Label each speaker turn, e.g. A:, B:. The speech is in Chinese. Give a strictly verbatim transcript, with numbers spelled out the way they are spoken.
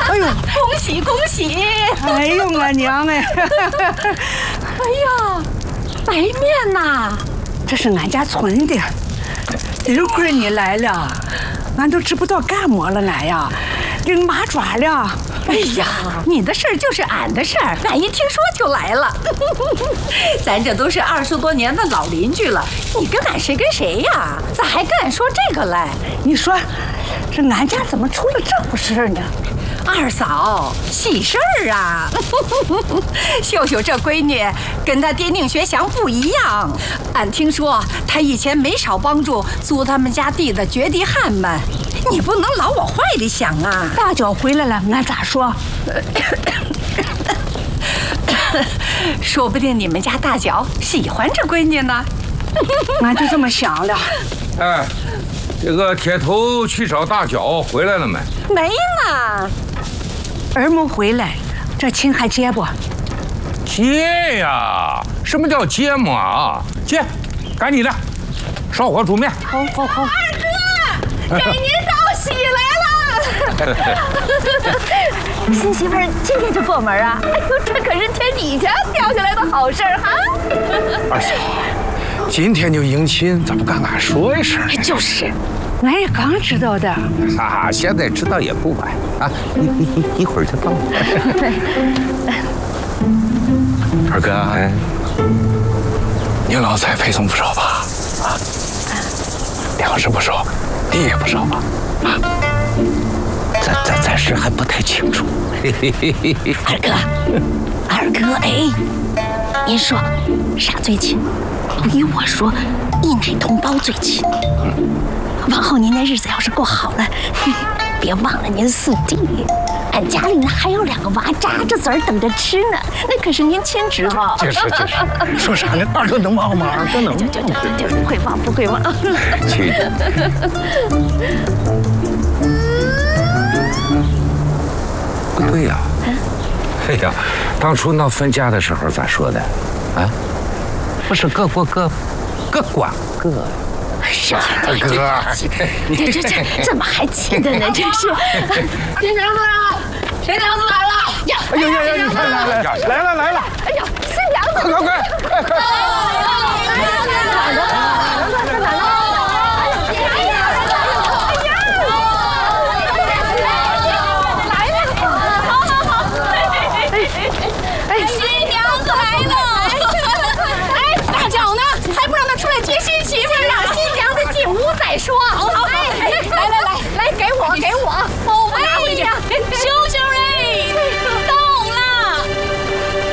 A: 哎呦，
B: 恭喜恭喜！
A: 哎呦，俺娘哎！
B: 哎呀，白面呐！
A: 这是俺家存的，一会儿你来了，俺都知不道干么了，俺呀，领麻爪了。
B: 哎呀，你的事儿就是俺的事儿，俺一听说就来了。咱这都是二十多年的老邻居了，你跟俺谁跟谁呀？咋还跟俺说这个来？
A: 你说，这俺家怎么出了这么事呢？
B: 二嫂，喜事儿啊！秀秀这闺女跟她爹宁学祥不一样，俺听说她以前没少帮助租他们家地的绝地汉们，你不能老往坏里想啊！
A: 大脚回来了，俺咋说？
B: 说不定你们家大脚喜欢这闺女呢。
A: 俺就这么想的。
C: 哎，这个铁头去找大脚回来了没？
B: 没呢。
A: 儿没回来，这亲还接不？
C: 接呀！什么叫接么啊？接，赶紧的，烧火煮面。
A: 好，好，好。
B: 二哥，给您道喜来了！新媳妇儿今天就过门啊？哎呦，这可是天底下掉下来的好事儿哈！
D: 二嫂，今天就迎亲，咋不跟俺说一声呢？
B: 就是，
A: 俺也刚知道的。
C: 哈哈，现在知道也不晚啊！一一一一会儿就到了。
D: 二哥，哎，您老财陪送不少吧？啊，粮食不少，地也不少吧？啊，
C: 咱咱暂时还不太清楚。
B: 二哥，二哥，哎，您说啥最亲？依我说，一奶同胞最亲。往后您那日子要是过好了，别忘了您四弟。俺家里呢还有两个娃扎着嘴儿等着吃呢，那可是您亲侄子。
D: 就是就是，说啥呢？二哥能忘吗？二哥能？
B: 就就就就不会忘，不会忘。
C: 去。不对呀！哎呀，当初闹分家的时候咋说的？啊，不是各过各，各管各。
B: 是
D: 二哥，
B: 这这这怎么还记得呢？这是谁娘子啊？谁娘子来了？呀！
D: 哎呦呀呀！你看来了来了来了！
B: 哎呀，新娘子！
D: 快快快快快！
B: 来了来了来了来了来了！再说，好好，哎，来来来来，给我给我，